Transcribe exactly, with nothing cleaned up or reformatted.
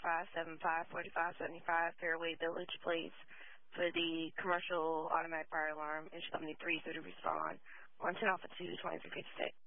five seven five, four five seven five Fairway Village, please, for the commercial automatic fire alarm. Issue company three, so to respond on ten off of two, twenty-three fifty-six.